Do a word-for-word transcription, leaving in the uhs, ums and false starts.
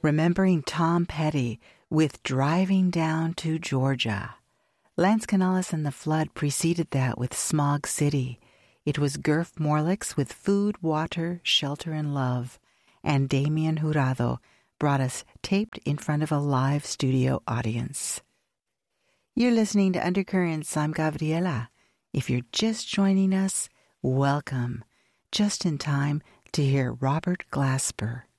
Remembering Tom Petty with Driving Down to Georgia. Lance Canales and the Flood preceded that with Smog City. It was Gurf Morlix with Food, Water, Shelter, and Love. And Damian Jurado brought us Taped in front of a live studio audience. You're listening to Undercurrents. I'm Gabriela. If you're just joining us, welcome. Just in time to hear Robert Glasper.